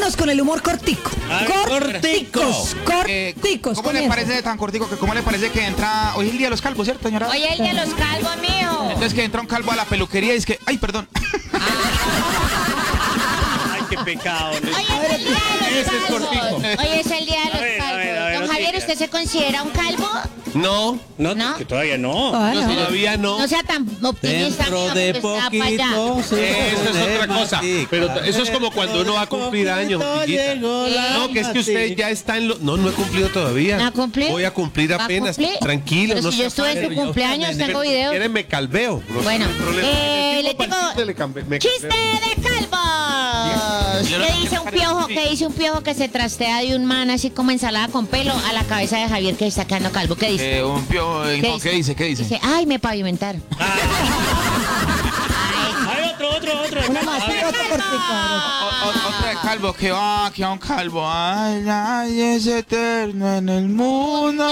Vámonos con el humor cortico. Corticos. ¿Cómo le parece tan cortico que cómo le parece que entra hoy es el día de los calvos, ¿cierto, señora? Hoy es el día de los calvos, mijo. Entonces que entra un calvo a la peluquería y es que, ay, perdón. Ay, qué pecado. Hoy es el día de los Ese es calvos. cortico. Hoy es el día de los calvos. A ver, Don no Javier, digas. ¿usted se considera un calvo? No, ¿No? Que todavía no. todavía no. No sea tan optimista, Dentro mijo, de porque está para allá. poquito. Eso es otra cosa. Pero eso es como cuando uno va a cumplir años, Pillita. No, que es que usted ya está en lo... No he cumplido todavía. ¿No ha cumplido? Voy a cumplir ¿Va a apenas. cumplir? Tranquilo, Pero no si se yo estuve en su cumpleaños, tengo videos. quieren me calveo. No sé, Bueno, no hay problema. le tengo chiste de calvos. ¿Qué dice un piojo? ¿Qué dice un piojo que se trastea de un man así como ensalada con pelo a la cabeza de Javier que está quedando calvo? ¿Qué dice? Un piojo, no, ¿qué dice? Dice, ay, me pavimentaron. Hay otro. Una más, otro cortico. Otra de calvo, que va un calvo. Ay, nadie es eterno en el mundo.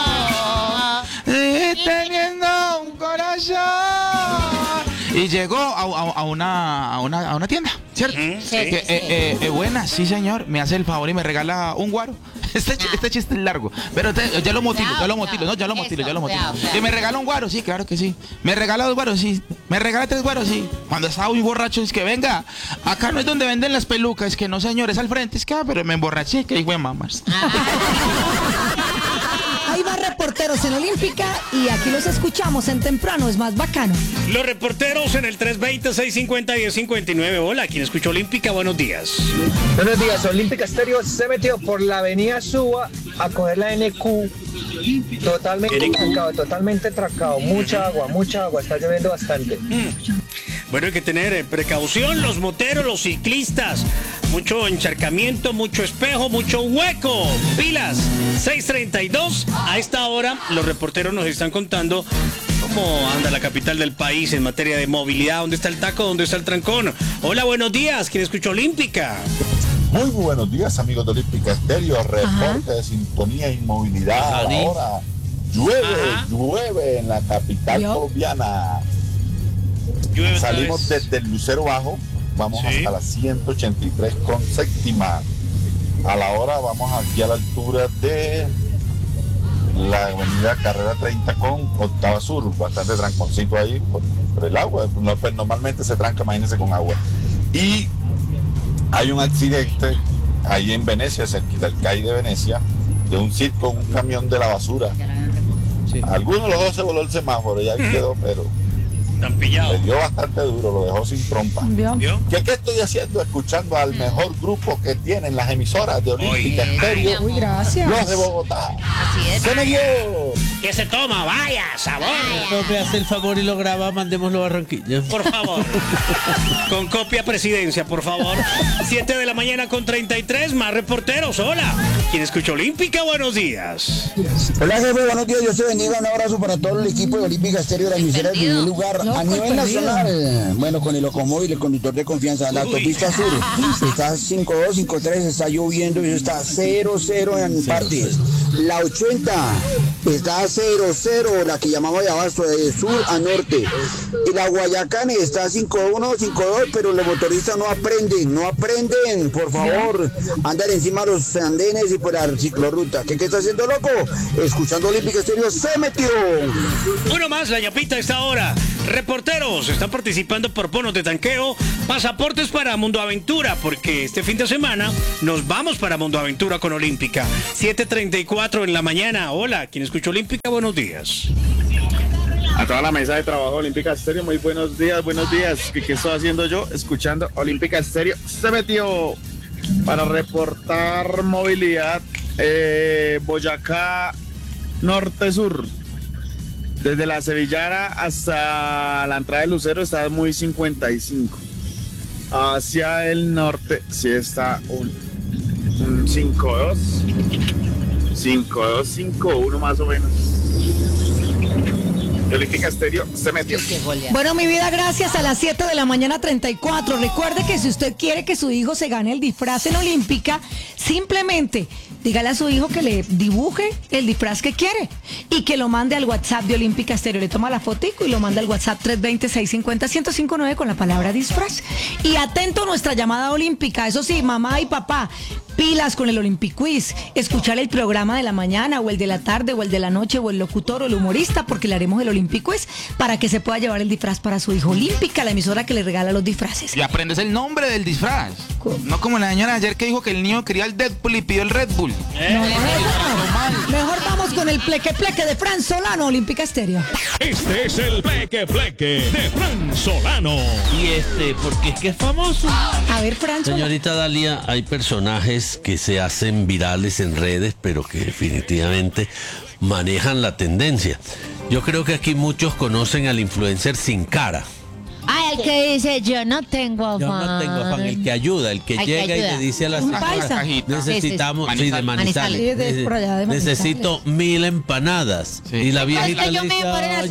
Y teniendo un corazón. Y llegó a una tienda, ¿cierto? Sí. Buena, sí, señor. Me hace el favor y me regala un guaro. Este chiste es largo, pero ya lo motilo. Cuidado. Y me regala un guaro, sí, claro que sí. Me regala 2 guaros, sí. Me regala 3 guaros, sí. Cuando estaba muy borracho, es que venga, acá no es donde venden las pelucas, es que no, señor, es al frente, es que, pero me emborraché, que hijo de mamás. Hay más reporteros en Olímpica y aquí los escuchamos en Temprano, es más bacano. Los reporteros en el 320-650-1059. Hola, ¿quién escuchó Olímpica? Buenos días. Buenos días, Olímpica Estéreo se metió por la avenida Suba a coger la NQ. Totalmente trancado, mucha agua, está lloviendo bastante. Bueno, hay que tener precaución, los moteros, los ciclistas. Mucho encharcamiento, mucho espejo, mucho hueco. Pilas, 6:32. A esta hora, los reporteros nos están contando cómo anda la capital del país en materia de movilidad. ¿Dónde está el taco? ¿Dónde está el trancón? Hola, buenos días. ¿Quién escuchó Olímpica? Muy buenos días, amigos de Olímpica Estéreo. Reporte de sintonía y movilidad. Ahora llueve en la capital colombiana. Salimos desde el Lucero Bajo, vamos hasta la 183 con séptima. A la hora vamos aquí a la altura de la avenida Carrera 30 con octava sur, bastante tranconcito ahí por el agua. No, pues normalmente se tranca, imagínense, con agua. Y hay un accidente ahí en Venecia, cerquita del CAI de Venecia, de un circo, un camión de la basura. Algunos de los dos se voló el semáforo, ya quedó, pero Están pillados. le dio bastante duro, lo dejó sin trompa. ¿Vio? ¿Qué estoy haciendo? Escuchando al mejor grupo que tienen las emisoras de Olímpica Estéreo, Uy, gracias. los de Bogotá. Así es. ¡Se me dio! ¿Qué se toma? Vaya, sabor. No me hace el favor y lo graba, mandémoslo a Barranquilla. Por favor. Con copia presidencia, por favor. 7 de la mañana con 33, más reporteros. Hola. ¿Quién escucha Olímpica? Buenos días. Hola, jefe, buenos días. Dios te bendiga. Un abrazo para todo el equipo de Olímpica Estéreo de la emisora de primer lugar. No, A nivel perdido. nacional, bueno, con el locomóvil, el conductor de confianza, la autopista sur, está 52, 53, está lloviendo y eso está 0-0 en partes. La 80 está 0-0, la que llamamos de abasto, de sur a norte. Y la Guayacán está 5-1, 5-2, pero los motoristas no aprenden, por favor. Andan encima de los andenes y por la ciclorruta. ¿Qué está haciendo, loco? Escuchando Olímpica Estéreo, se metió. Uno más, la ñapita a esta hora. Reporteros están participando por bonos de tanqueo, pasaportes para Mundo Aventura, porque este fin de semana nos vamos para Mundo Aventura con Olímpica. 7:34 en la mañana. Hola, ¿quién escucha Olímpica? Buenos días. A toda la mesa de trabajo Olímpica Estéreo, muy buenos días. ¿Qué estoy haciendo yo? Escuchando Olímpica Estéreo. Se metió para reportar movilidad Boyacá Norte-Sur. Desde la Sevillana hasta la entrada de Lucero está muy 55. Hacia el norte sí está un 5-2. 5-2, 5-1 más o menos. Olímpica Estéreo se metió. Bueno, mi vida, gracias. A las 7 de la mañana 34. Recuerde que si usted quiere que su hijo se gane el disfraz en Olímpica, simplemente dígale a su hijo que le dibuje el disfraz que quiere y que lo mande al WhatsApp de Olímpica Estéreo. Le toma la fotico y lo manda al WhatsApp 320-650-1059 con la palabra disfraz. Y atento a nuestra llamada olímpica. Eso sí, mamá y papá, pilas con el Olympiquiz. Escuchar el programa de la mañana o el de la tarde o el de la noche o el locutor o el humorista, porque le haremos el Olympiquiz para que se pueda llevar el disfraz para su hijo. Olímpica, la emisora que le regala los disfraces. Y aprendes el nombre del disfraz. No como la señora ayer que dijo que el niño quería el Deadpool y pidió el Red Bull. Mejor vamos con el pleque de Fran Solano, Olímpica Estéreo. Este es el pleque de Fran Solano. Y porque es que es famoso. A ver, Fran Solano. Señorita Dalia, hay personajes que se hacen virales en redes, pero que definitivamente manejan la tendencia. Yo creo que aquí muchos conocen al influencer sin cara. Ay, el que dice, yo no tengo afán. Yo no tengo afán, el que ayuda, el que llega y le dice a la señora, necesitamos, sí, de Manizales, necesito 1000 empanadas. Sí. Y la viejita le dice,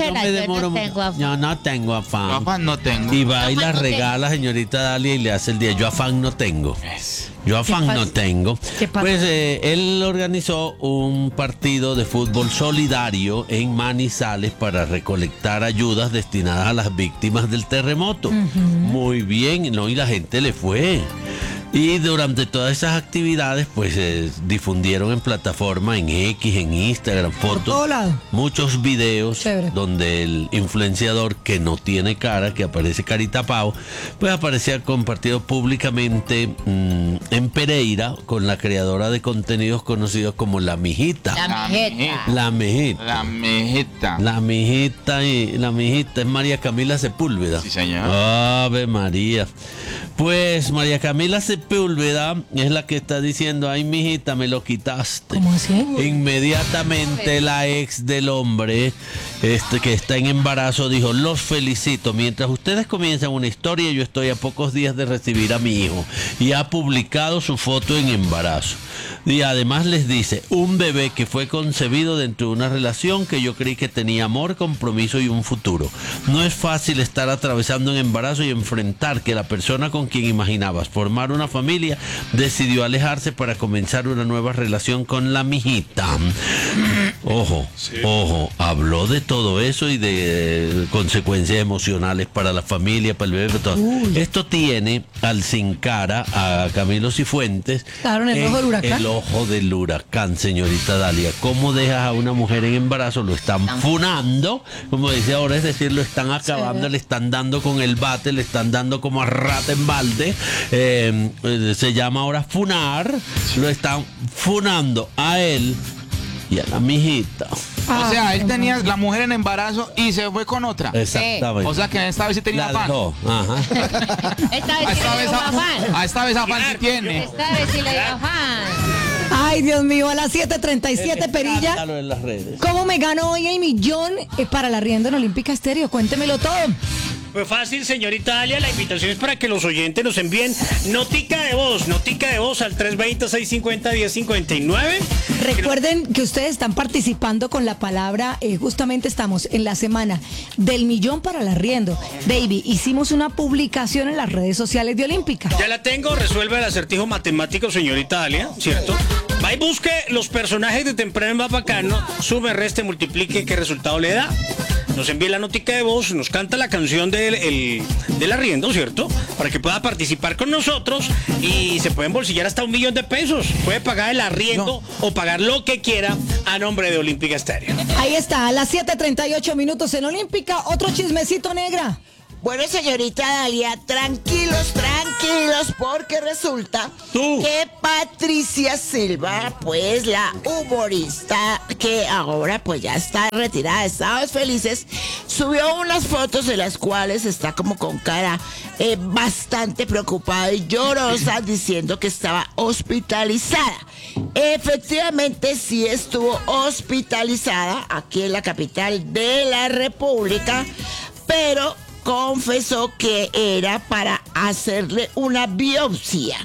yo no tengo afán. Yo afán no tengo. Y va y la regala, señorita Dalia, y le hace el día, yo afán no tengo. Yo afán no tengo. Pues él organizó un partido de fútbol solidario en Manizales para recolectar ayudas destinadas a las víctimas del terremoto. Muy bien, ¿no? Y la gente le fue. Y durante todas esas actividades, pues difundieron en plataforma, en X, en Instagram, fotos, muchos videos donde el influenciador que no tiene cara, que aparece carita pavo, pues aparecía compartido públicamente en Pereira con la creadora de contenidos conocidos como La Mijita. La Mijita. La Mijita. La Mijita. La Mijita y la Mijita es María Camila Sepúlveda. Sí, señor. Ave María. Pues María Camila Sepúlveda es la que está diciendo, ay, mijita, me lo quitaste. ¿Cómo así? Inmediatamente la ex del hombre que está en embarazo dijo, los felicito, mientras ustedes comienzan una historia, yo estoy a pocos días de recibir a mi hijo. Y ha publicado su foto en embarazo. Y además les dice, un bebé que fue concebido dentro de una relación que yo creí que tenía amor, compromiso y un futuro. No es fácil estar atravesando un embarazo y enfrentar que la persona con quien imaginabas formar una familia decidió alejarse para comenzar una nueva relación con la mijita. Ojo, habló de todo eso y de consecuencias emocionales para la familia, para el bebé, todo. Esto tiene al sin cara, a Camilo Cifuentes, claro, en el ojo del huracán. El ojo del huracán, señorita Dalia. ¿Cómo dejas a una mujer en embarazo? Lo están funando, como dice ahora, es decir, lo están acabando, le están dando con el bate, le están dando como a rata en balde. Se llama ahora funar. Lo están funando a él y a la mijita. O sea, él tenía la mujer en embarazo y se fue con otra. Exactamente. O sea que esta vez sí tenía afán. Esta vez afán sí tiene. Esta vez sí le dio afán. Ay, Dios mío, a las 7:37, Perilla. En las redes. ¿Cómo me ganó hoy el millón para la rienda en Olímpica Estéreo? Cuéntemelo todo. Pues fácil, señorita Dalia, la invitación es para que los oyentes nos envíen notica de voz al 320-650-1059. Recuerden que ustedes están participando con la palabra, justamente estamos en la semana del millón para el arriendo. Baby, hicimos una publicación en las redes sociales de Olímpica. Ya la tengo, resuelve el acertijo matemático, señorita Dalia, ¿cierto? Va y busque los personajes de Temprano más Bacano, sume, reste, multiplique, ¿qué resultado le da? Nos envía la notica de voz, nos canta la canción del arriendo, ¿cierto? Para que pueda participar con nosotros y se pueden bolsillar hasta $1 millón. Puede pagar el arriendo o pagar lo que quiera a nombre de Olímpica Estéreo. Ahí está, a las 7:38 en Olímpica, otro chismecito, negra. Bueno, señorita Dalia, tranquilos, porque resulta que Patricia Silva, pues la humorista que ahora pues ya está retirada de Estados Felices, subió unas fotos en las cuales está como con cara bastante preocupada y llorosa, diciendo que estaba hospitalizada. Efectivamente, sí estuvo hospitalizada aquí en la capital de la República, pero confesó que era para hacerle una biopsia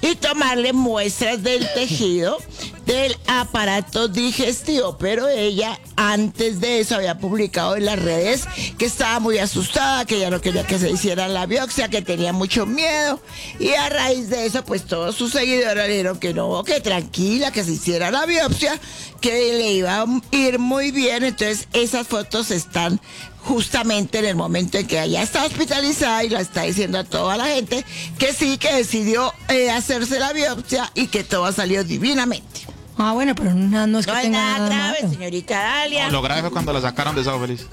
y tomarle muestras del tejido del aparato digestivo, pero ella antes de eso había publicado en las redes que estaba muy asustada, que ya no quería que se hiciera la biopsia, que tenía mucho miedo, y a raíz de eso pues todos sus seguidores le dijeron que no, que tranquila, que se hiciera la biopsia, que le iba a ir muy bien. Entonces esas fotos están justamente en el momento en que ella está hospitalizada y la está diciendo a toda la gente que sí, que decidió hacerse la biopsia y que todo ha salido divinamente. Ah, bueno, pero no es que No es tenga nada nada grave, malo. señorita Dalia. No, lo grave fue cuando la sacaron de Sábado Feliz.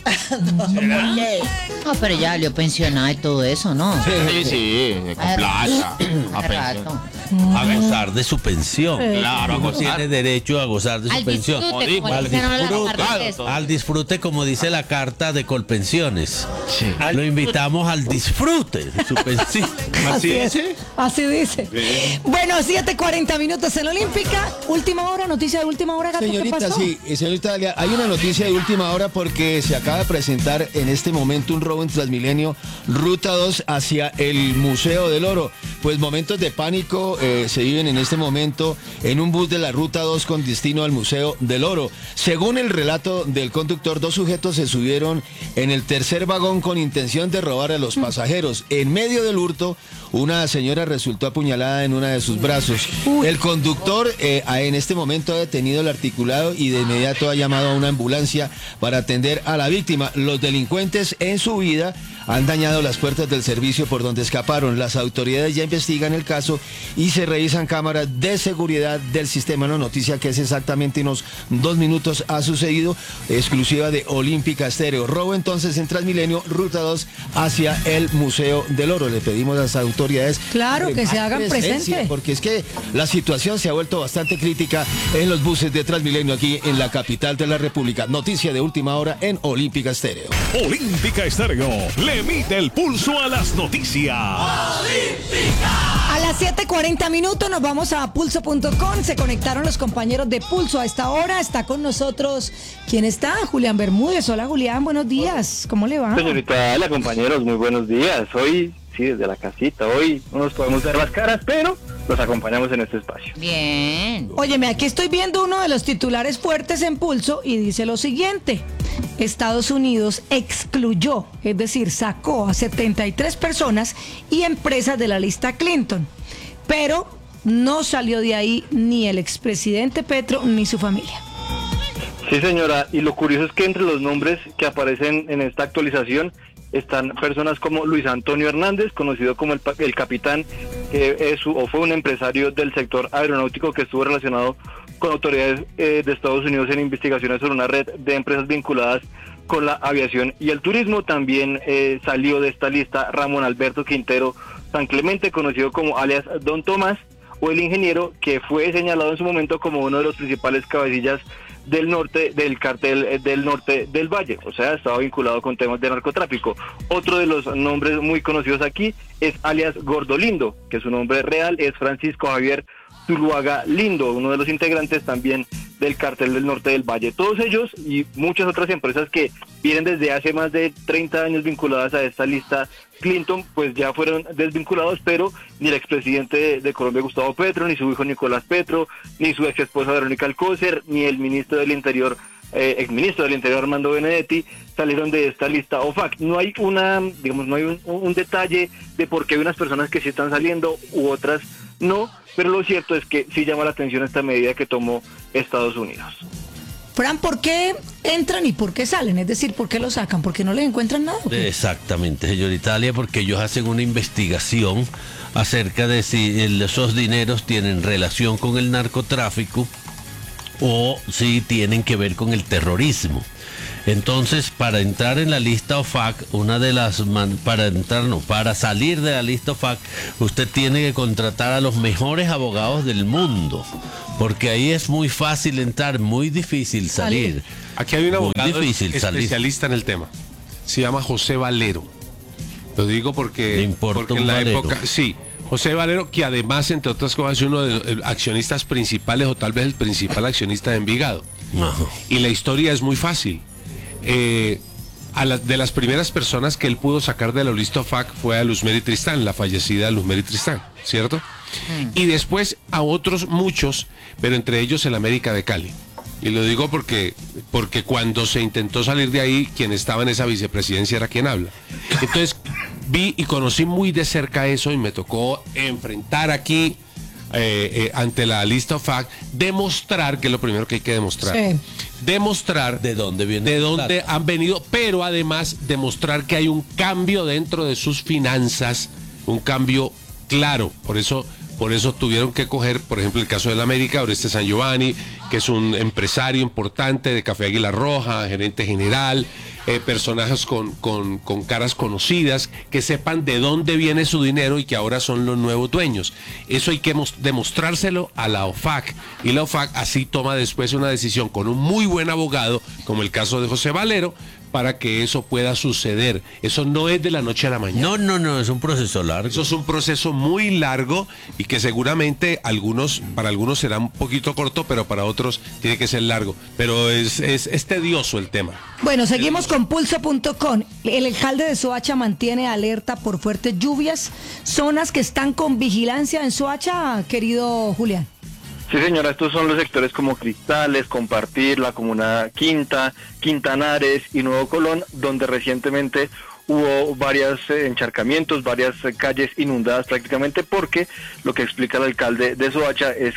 ¿Qué? Ah, pero ya salió pensionada y todo eso, ¿no? Sí, con plata. A Hace pensión. rato. A gozar de su pensión. Claro, a Uno gozar. tiene derecho a gozar de su Al pensión. disfrute, como Al dicen ahora las disfrute, partes. al disfrute, como dice la carta de Colpensiones. Sí. Lo invitamos al disfrute de su pensión. Así es. Así dice. Bueno, 7:40 minutos en la Olímpica. Última hora, noticia de última hora, Gato, ¿qué Señorita, pasó? sí, señorita Dalia, hay una noticia de última hora porque se acaba de presentar en este momento un robo en Transmilenio, Ruta 2 hacia el Museo del Oro. Pues momentos de pánico se viven en este momento en un bus de la Ruta 2 con destino al Museo del Oro. Según el relato del conductor, 2 sujetos se subieron en el tercer vagón con intención de robar a los pasajeros. En medio del hurto, una señora resultó apuñalada en una de sus brazos. El conductor en este momento ha detenido el articulado y de inmediato ha llamado a una ambulancia para atender a la víctima. Los delincuentes en su huida han dañado las puertas del servicio por donde escaparon. Las autoridades ya investigan el caso y se revisan cámaras de seguridad del sistema. Una noticia que es exactamente unos 2 minutos ha sucedido, exclusiva de Olímpica Estéreo. Robo entonces en Transmilenio, Ruta 2 hacia el Museo del Oro. Le pedimos a las autoridades Claro, que se más hagan presencia, presente. porque es que la situación se ha vuelto bastante crítica en los buses de Transmilenio aquí en la capital de la República. Noticia de última hora en Olímpica Estéreo. Olímpica Estéreo le mide el pulso a las noticias. A las 7:40 minutos nos vamos a pulso.com. Se conectaron los compañeros de Pulso a esta hora. Está con nosotros, ¿quién está? Julián Bermúdez. Hola, Julián, buenos días. ¿Cómo le va? Señorita Dalia, compañeros, muy buenos días. Hoy, sí, desde la casita, hoy no nos podemos ver las caras, pero los acompañamos en este espacio. Bien. Óyeme, aquí estoy viendo uno de los titulares fuertes en Pulso y dice lo siguiente. Estados Unidos excluyó, es decir, sacó a 73 personas y empresas de la lista Clinton, pero no salió de ahí ni el expresidente Petro ni su familia. Sí, señora, y lo curioso es que entre los nombres que aparecen en esta actualización están personas como Luis Antonio Hernández, conocido como el capitán, que es o fue un empresario del sector aeronáutico que estuvo relacionado con autoridades de Estados Unidos en investigaciones sobre una red de empresas vinculadas con la aviación y el turismo. También salió de esta lista Ramón Alberto Quintero San Clemente, conocido como alias Don Tomás, o el ingeniero que fue señalado en su momento como uno de los principales cabecillas del norte, del cartel del norte del Valle, o sea, estaba vinculado con temas de narcotráfico. Otro de los nombres muy conocidos aquí es alias Gordolindo, que su nombre real es Francisco Javier Zuluaga Lindo, uno de los integrantes también del cartel del norte del Valle. Todos ellos y muchas otras empresas que vienen desde hace más de 30 años vinculadas a esta lista Clinton, pues ya fueron desvinculados, pero ni el expresidente de Colombia, Gustavo Petro, ni su hijo Nicolás Petro, ni su ex esposa Verónica Alcócer, ni el ministro del Interior, exministro del Interior Armando Benedetti, salieron de esta lista OFAC. No hay no hay un detalle de por qué hay unas personas que sí están saliendo u otras no, pero lo cierto es que sí llama la atención esta medida que tomó Estados Unidos. Fran, ¿por qué entran y por qué salen? Es decir, ¿por qué lo sacan? ¿Por qué no les encuentran nada? Exactamente, señorita Dalia, porque ellos hacen una investigación acerca de si esos dineros tienen relación con el narcotráfico o si tienen que ver con el terrorismo. Entonces, para entrar en la lista OFAC, para salir de la lista OFAC, usted tiene que contratar a los mejores abogados del mundo, porque ahí es muy fácil entrar, muy difícil salir. Aquí hay un abogado especialista en el tema. Se llama José Valero. Lo digo porque en la Valero. época, sí, José Valero, que además, entre otras cosas, es uno de los accionistas principales o tal vez el principal accionista de Envigado. Ajá. Y la historia es muy fácil. De las primeras personas que él pudo sacar de la lista OFAC fue a Luzmeri Tristán, la fallecida Luzmeri Tristán, ¿cierto? Y después a otros muchos, pero entre ellos el América de Cali. Y lo digo porque cuando se intentó salir de ahí, quien estaba en esa vicepresidencia era quien habla. Entonces vi y conocí muy de cerca eso y me tocó enfrentar aquí ante la lista OFAC, demostrar, que es lo primero que hay que demostrar. Sí. Demostrar de dónde han venido, pero además demostrar que hay un cambio dentro de sus finanzas, un cambio claro. Por eso tuvieron que coger, por ejemplo, el caso del América, Oreste San Giovanni, que es un empresario importante de Café Águila Roja, gerente general, personajes con caras conocidas, que sepan de dónde viene su dinero y que ahora son los nuevos dueños. Eso hay que demostrárselo a la OFAC, y la OFAC así toma después una decisión con un muy buen abogado, como el caso de José Valero, para que eso pueda suceder. Eso no es de la noche a la mañana. No, es un proceso largo. Eso es un proceso muy largo y que seguramente para algunos será un poquito corto, pero para otros tiene que ser largo. Pero es tedioso el tema. Bueno, seguimos con pulso.com. El alcalde de Soacha mantiene alerta por fuertes lluvias. Zonas que están con vigilancia en Soacha, querido Julián. Sí, señora, estos son los sectores como Cristales, Compartir, la Comuna Quinta, Quintanares y Nuevo Colón, donde recientemente hubo varios encharcamientos, varias calles inundadas prácticamente, porque lo que explica el alcalde de Soacha es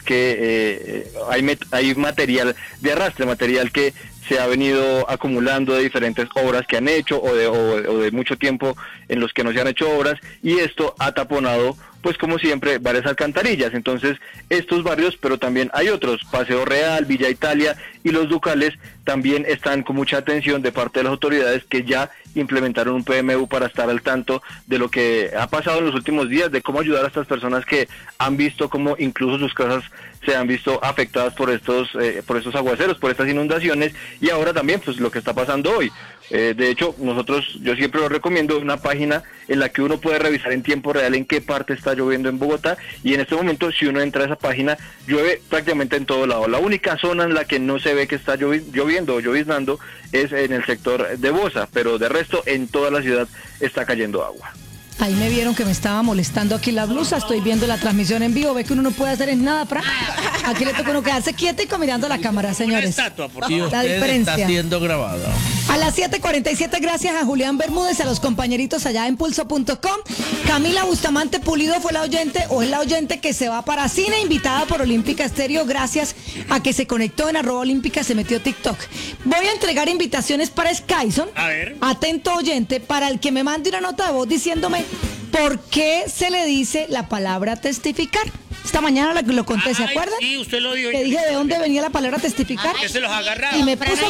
que hay material de arrastre, material que se ha venido acumulando de diferentes obras que han hecho o de mucho tiempo en los que no se han hecho obras, y esto ha taponado, pues como siempre, varias alcantarillas. Entonces estos barrios, pero también hay otros, Paseo Real, Villa Italia y Los Ducales, también están con mucha atención de parte de las autoridades, que ya implementaron un PMU para estar al tanto de lo que ha pasado en los últimos días, de cómo ayudar a estas personas que han visto cómo incluso sus casas se han visto afectadas por estos aguaceros, por estas inundaciones, y ahora también pues lo que está pasando hoy. De hecho, yo siempre lo recomiendo, una página en la que uno puede revisar en tiempo real en qué parte está lloviendo en Bogotá, y en este momento, si uno entra a esa página, llueve prácticamente en todo lado. La única zona en la que no se ve que está lloviendo o lloviznando es en el sector de Bosa, pero de resto en toda la ciudad está cayendo agua. Ahí me vieron que me estaba molestando aquí la blusa. Estoy viendo la transmisión en vivo. Ve que uno no puede hacer nada. Aquí le toca uno quedarse quietico mirando la cámara, señores. Y la diferencia está siendo grabada. A las 7:47, gracias a Julián Bermúdez, a los compañeritos allá en pulso.com. Camila Bustamante Pulido fue la oyente, o es la oyente que se va para cine, invitada por Olímpica Estéreo, gracias a que se conectó en @Olímpica, se metió TikTok. Voy a entregar invitaciones para Skyson. A ver. Atento oyente, para el que me mande una nota de voz diciéndome por qué se le dice la palabra testificar. Esta mañana lo conté, ¿se acuerdan? Sí, usted lo dijo. Que dije de dónde venía la palabra testificar. Que se los agarraba. Y me puso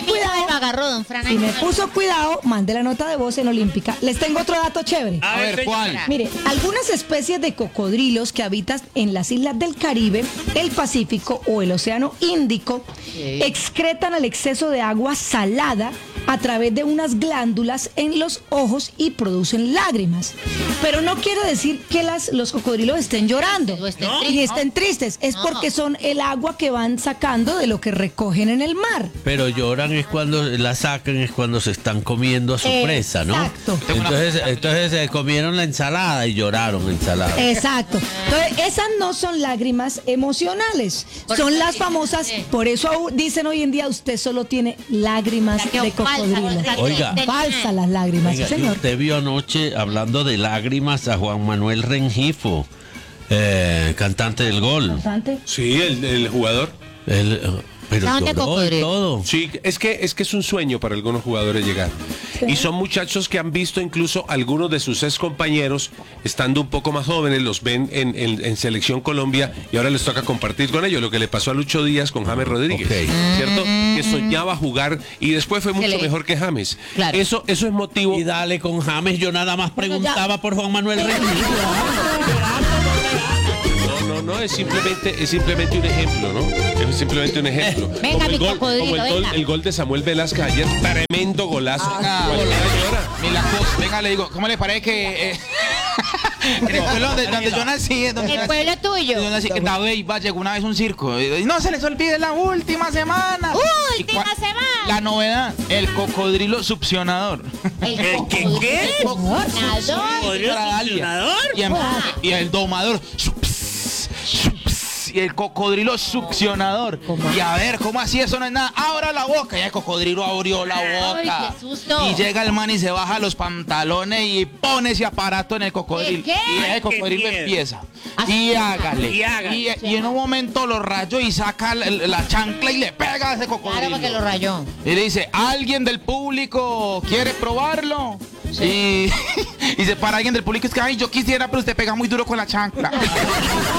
cuidado, mandé la nota de voz en Olímpica. Les tengo otro dato chévere. A ver, ¿cuál? Mire, algunas especies de cocodrilos que habitan en las islas del Caribe, el Pacífico o el Océano Índico, excretan el exceso de agua salada a través de unas glándulas en los ojos y producen lágrimas. Pero no quiere decir que los cocodrilos estén llorando y estén tristes. Es porque son el agua que van sacando de lo que recogen en el mar. Pero lloran es cuando la sacan, es cuando se están comiendo a su presa, ¿no? Exacto. Entonces se comieron la ensalada y lloraron ensalada. Exacto. Entonces esas no son lágrimas emocionales, son las famosas. Por eso dicen hoy en día, usted solo tiene lágrimas de cocodrilo. Oiga, falsas las lágrimas. Oiga, señor. Usted vio anoche, hablando de lágrimas, a Juan Manuel Rengifo, cantante del Gol. ¿Cantante? Sí, el jugador. Pero lloró y todo. Sí, es que es un sueño para algunos jugadores llegar. Sí. Y son muchachos que han visto incluso algunos de sus ex compañeros, estando un poco más jóvenes, los ven en Selección Colombia y ahora les toca compartir con ellos. Lo que le pasó a Lucho Díaz con James Rodríguez, ¿cierto? Que soñaba jugar y después fue mucho mejor que James. Claro. Eso es motivo. Y dale con James, yo nada más preguntaba por Juan Manuel Rengifo. No, es simplemente un ejemplo, ¿no? Es simplemente un ejemplo. Venga, el gol de Samuel Velázquez ayer, tremendo golazo. Venga, le digo, ¿cómo le parece que en el pueblo donde yo nací, el pueblo tuyo? Yo nací, que David llegó una vez a un circo. Y no se les olvide la última semana. ¡Última semana! La novedad, el cocodrilo succionador. ¿Qué? ¿Cocodrilo succionador? Y el domador. y el cocodrilo succionador. Y a ver, ¿cómo así? Eso no es nada. Abra la boca. Y el cocodrilo abrió la boca. Ay, qué susto. Y llega el man y se baja los pantalones y pone ese aparato en el cocodrilo. ¿Qué? Y el cocodrilo empieza. Y hágale. Y en un momento lo rayó y saca la chancla y le pega a ese cocodrilo. Claro, porque lo rayó. Y le dice, ¿alguien del público quiere probarlo? Sí. Y se para alguien del público, es que, ay, yo quisiera, pero usted pega muy duro con la chancla.